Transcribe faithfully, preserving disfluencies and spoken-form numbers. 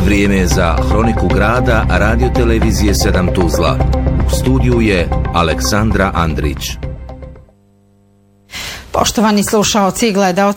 Vrijeme je za Hroniku grada radiotelevizije sedam Tuzla. U studiju je Aleksandra Andrić. Poštovani slušaoci i gledaoci